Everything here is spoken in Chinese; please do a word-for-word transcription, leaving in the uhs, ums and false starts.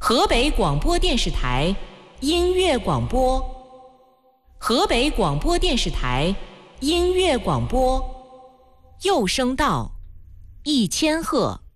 河北广播电视台音乐广播，河北广播电视台音乐广播，幼声道，一千赫。